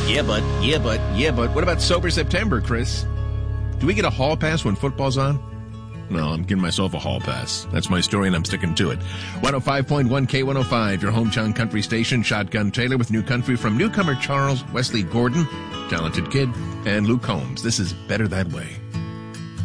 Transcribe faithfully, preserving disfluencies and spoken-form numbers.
Yeah, but, yeah, but, yeah, but. What about Sober September, Chris? Do we get a hall pass when football's on? No, I'm giving myself a hall pass. That's my story, and I'm sticking to it. one oh five point one K one oh five, your hometown country station. Shotgun Taylor with new country from newcomer Charles Wesley Gordon, talented kid, and Luke Combs. This is Better That Way.